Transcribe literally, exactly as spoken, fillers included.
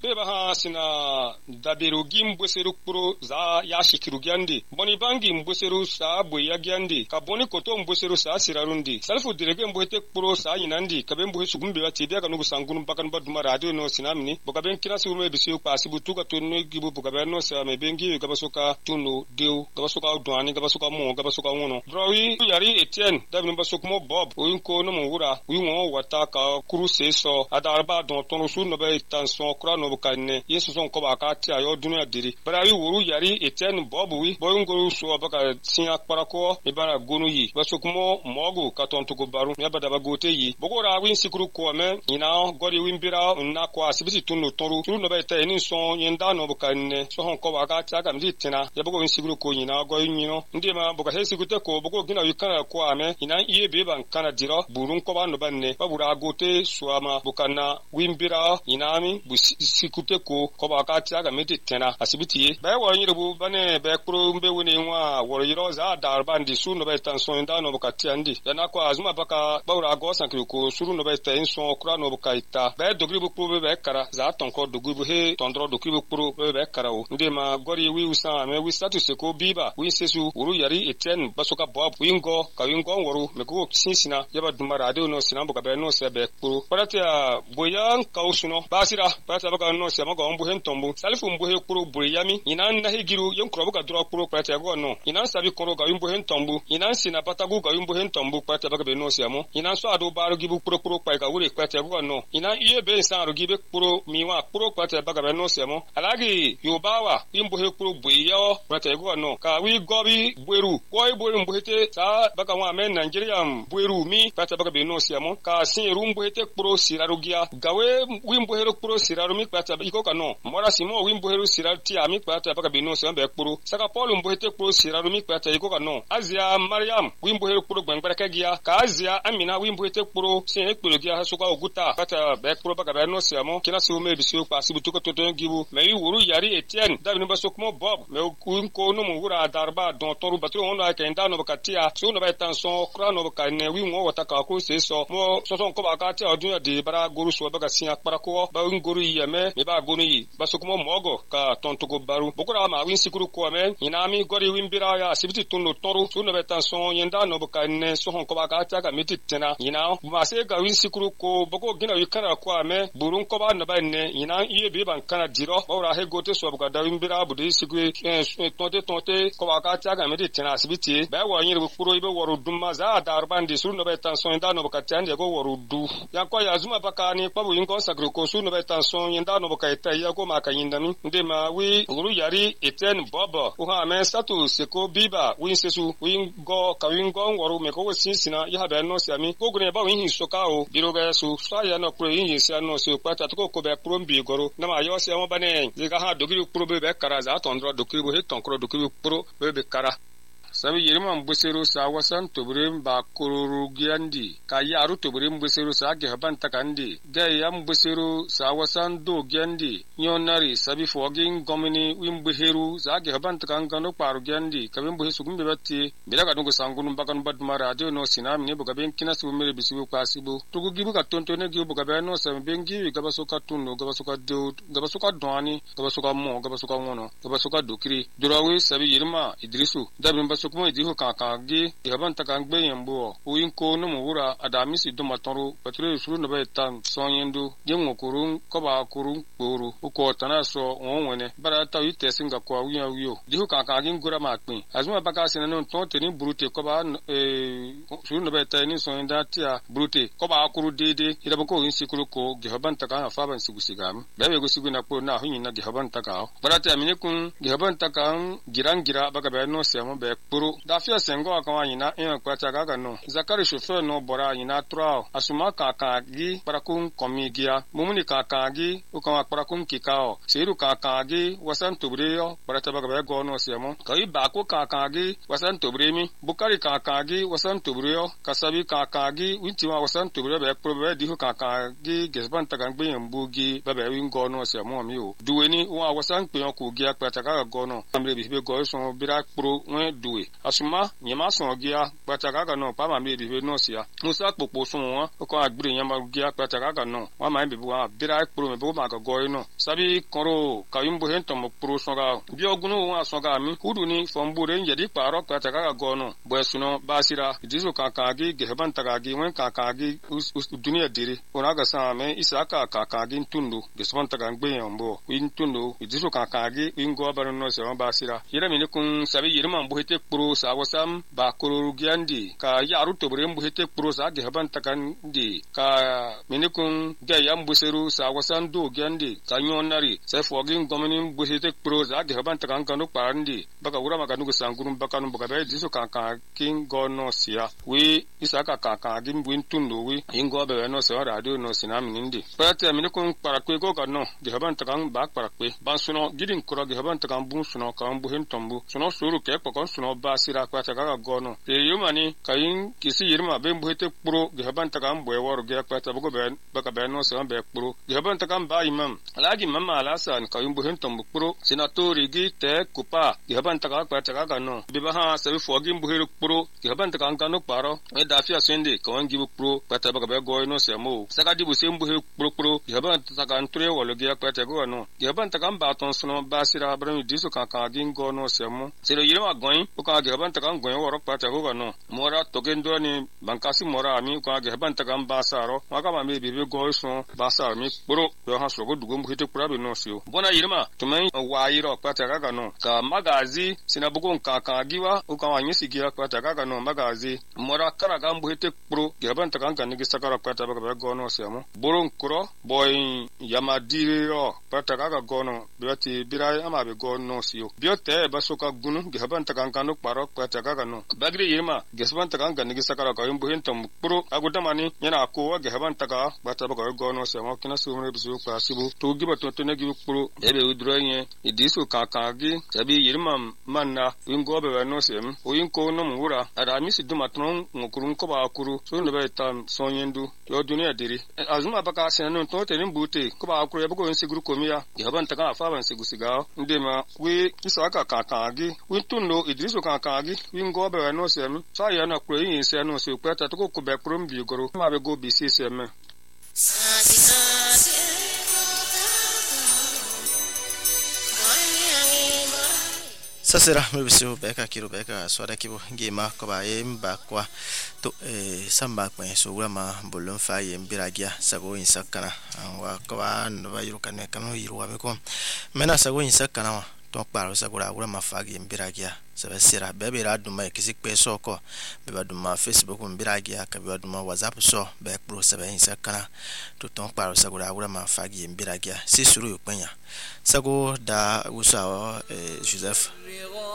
beba ha sina dabiru gim bweseru kpuro za ya shikiru gyandi boni bangi mbweseru sa boya gyandi ka boni koto mbweseru sa sirarundi salfu direge mbwete kpuro sa yinandi kabe mbwe sugumbe bati biya kanu sangunu bakan baduma radio no sinamni bokaben kina surume bisiu pasibu tuka tunu gibu bokaben no sa me bengi gabasoka tunu deu gabasoka dwani gabasoka mo gabasoka wono drawi yari Etienne dabni basokmo Bob oyinko no mura uyinwo wata ka kuru seso adarba don tonu su no be tanson kura no bukane yesu son ko baka ti ayo dunya diri barawi wuru yari Etienne Bob wi boyingo so baka sinya parako ibara gonu yi basokmo mogu ka ton to go baru ya badaba gote yi bogora win sikuru ko me ina gori wimbira na ko asibiti tunu toru tunu no be ta ni son yenda no bukane so hon ko baka ti aka mi tina ya bogo win sikuru ko ina go yino ndi ma boga he sikute ko bogo gina yikana ko ame ina iye be ban kana diro burun ko ba no banne babura gote suama bukana wimbira inami busikute ko ko ba ka ti aga meti tena asibiti be wo nyirubu bane be kuro mbe woni nwa woro yiro za dar bandi su no be tan so nda no bukati andi yana ko azuma baka babura go sankri ko suru no be tan so kura no bukaita be dogri bu pro be kara za ton ko dogu bu he tondro dogu bu pro be kara o ndi ma gori wi usa me wi status ko biba wi sesu wuru yari Etienne basoka Bob wingo ka wingo woru me ko sinsina yaba duma radio no sinambo ka be no se be kuro paratia boyan kausuno basira paratia baka no se maga ombu hentombu salifu mbu he kuro buriyami ina na higiru yon kuro baka dura kuro paratia go no ina sabi kuro ga yumbu hentombu ina sina patagu ga yumbu hentombu paratia baka be no se amo ina so ado baru gibu kuro kuro pa ga wure paratia go no ina iye be san ro gibe kuro miwa kuro paratia baka be no se amo alagi yobawa yumbu he kuro buyo paratia go no ka wi gobi bweru koi bweru mbu hete sa baka wa men Nigeria bweru mi paratia baka be no se amo ka sin rumbu hete kuro sirarugia gawe wimbo hero kuro siraru mi paratia iko kano mora simo wimbo hero sirati ami paratia baka be no se ambe kuro saka Paul mbu hete kuro siraru mi paratia iko kano Azia Mariam wimbo hero kuro gbangbara kagia ka Azia Amina wimbo hete kuro sin ekpelo gia hasuka oguta paratia be kuro baka be no se amo kina se ume bisi pa sibutuko toto gibu me wuru yari Etienne dabni basokmo Bob me ko no mu wura darba don toru batro ono akenda no bakatia so no ba tanson kra no baka ne wi mo wata ka ko se so mo so so ko baka ti odun de bara goru so baka sin akpara ko ba ngoro yeme me ba gonu yi basokmo mogo ka tonto go baru bokura ma win sikuru ko me inami gori wimbira ya sibiti tunu toru so no ba tanson yenda no baka ne so hon ko baka ta ka meti tena ina ma se ga win sikuru ko boko gina yikara ko me burun ko ba no ba ne ina iye be ban kana diro ora he gote so baka da wimbira bu de sikwe tonte tonte ko baka ta ka meti tena sibiti ba wa nyir bu kuro ibe woru dumma za darbandi so no ba tanson yenda no baka tande go woru du ya ko ya zuma baka ni pabu yingo sagro ko su no ba tanson yenda no baka ita ya ko maka yindami nde ma wi guru yari Etienne Bob o ha men status ko biba win sesu win go ka win go woru me ko sinsina ya ba no siami ko gune ba win hin soka o biroga su sa ya no pro yin sia no se pata to ko be pro mbi goro na ma yo se mo bane ziga ha dogiri pro be be kara za tondro dogiri bo he tonkro dogiri pro be be kara sabi yirma mbusero sa wasan tobrim ba kururu gyandi ka yaru tobrim mbusero sa ge haban takandi ge yam mbusero sa wasan do gyandi nyonari sabi fogin gomini wimbuheru sa ge haban takanga no paru gyandi kabin buhe sugum be batti bilaga dungo sangunu bakan badma radio no sinam ne buga ben kina su mere bisibu kwasibu tugu gibu ka tonto ne gibu buga ben no sa bengi gaba soka tunno gaba soka do gaba soka doani gaba soka mo gaba soka wono gaba soka dokiri durawi sabi yirma idrisu dabin sokmo idiho kakagi yaban takangbe yembo uinko no muwura adamisi do matoru patro suru no betan sonyendo yengo kurun koba kurun kuru uko tanaso onwene barata yite singa kwa wiya wiyo diho kakagi ngura makpin azuma baka sinano tonte ni brute koba eh suru no betan ni sonyenda tia brute koba kuru dede irabako insikuru ko gehaban taka afaban sigusigam bebe go siguna ko na hunyina gehaban taka barata amine kun gehaban taka girangira baka be no semo be puru dafia sengo akawa yina en kwata gaga no zakari chauffeur no bora yina trois asuma kakagi parakun komigia mumuni kakagi ukama parakun kikao siru kakagi wasan tubreyo barata baga be go no semo kai bako kakagi wasan tubremi bukari kakagi wasan tubreyo kasabi kakagi wintiwa wasan tubreyo be probe diho kakagi gesban tagangbe mbugi babe wingo no semo mi o duweni wa wasan pe ko gia kwata gaga go no amre bi be go so bira pro wen duwe asuma nyema so gia pataka ga no pa ma me bi no sia musa popo so won ko agbire nyama gia pataka ga no wa ma be wa bira pro me bo ma ga go no sabi koro kayumbo hento mo pro so ga bi ogunu wa so ga mi hudu ni fombu re njedi paro pataka ga go no bo suno basira diso kaka gi geban taka gi wen kaka gi dunia diri ona ga sa me isaka kaka gi tundu geban taka ngbe yombo win tundu diso kaka gi win go bar no se basira yira mi kun sabi yirma mbo hete pro sa wasam ba koro giandi ka yaru to bre mbo hete pro sa geban taka ndi ka mi kun ga yam buseru sa wasan do giandi ka nyonari se fogin gomini mbo hete pro sa geban taka kanu parandi baka ura makanu go sangurum baka no baka be diso kaka king go no sia we isaka kaka gi mbwin tundu we ingo be no se radio no sinam nindi pate mi kun parakwe go ka no geban taka ba parakwe ba suno gidin kuro geban taka bu suno ka mbo hen tombu suno suru ke pokon suno basira kwa taka go no e yumani kayin kisi yirma be mbo hete pro geban taka mbo e wor ge kwa ta bugo be baka be no se be pro geban taka ba imam alagi mama alasan kayin mbo hen tombu pro senatori gi te kupa geban taka kwa taka ga no biba ha se fogi mbo her pro geban taka ga no paro e dafia sende kawan gi pro kwa ta baka be go no se mo saka di bu se mbo he pro pro geban taka antre wolo ge kwa ta go no geban taka ba ton suno basira bram diso kaka gi go no se mo sero yirma goin ko ka geban taka goin woro kwa ta go no mora togendo ni bankasi mora ami ko ga geban taka basaro maka ma me bibe go so basaro mi pro yo ha so go dugo mbo hete pro be no se bona yirma tumai wa yiro kwa ta ga no ka magazi sina bugon kaka giwa o ka wanyi sigia kwa ta ga no magazi mora kara ga mbo hete pro geban taka kan ni sakara kwa ta ba go no se mo boron kuro boy yamadiro kwa ta ga go no biati birai ama be go no se biote basoka gunu geban taka kan no paro kwa ta ga no bagri yirma gesban taka kan ni sakara ka mbo hentom pro aguda mani yana ko wa geban taka ba ta ba go no se mo kina sumre bisu kwa sibu to giba to to ne gi pro ebe udroye idisu kaka gi tabi yirma manna wingo be no se o yinko no mura ara mi si duma tron ngokurun ko ba kuru so no be tam sonyendu yo dunia diri azuma baka senu to te mbute ko ba kuru yabo ko nsiguru komia geban taka afa ban sigusiga ndema we isaka kaka gi wintundo idisu kaka gi wingo be no se sa ya na kuru yin se no se kweta to ko be kuru mbi goro ma be go bi se se me sasera mbisu beka kiro beka swada kibo ngema ko ba yemba kwa to eh samba kwa so urama bolon fa yembiragia sago insakana wa ko ba no ba yiruka ne kanu yiruwa be ko mena sago insakana wa to paro sago ra urama fa yembiragia sabe sera bebe ra duma kisik pe so ko be ba duma Facebook mbiragia ka be ba duma WhatsApp so be pro sabe insakana to to paro sago ra urama fa yembiragia si suru yopenya sago da usawo eh Joseph